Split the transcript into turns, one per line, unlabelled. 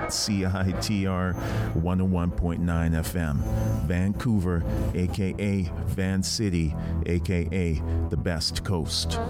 CITR 101.9 FM. Vancouver, a.k.a. Van City, a.k.a. the Best Coast.